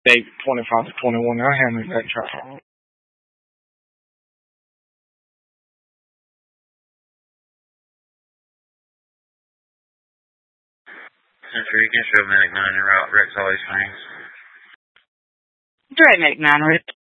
Date 25 to 21. I handle that traffic. Century, you can show Medic 9 en route, Rex Always Springs. Direct Medic 9,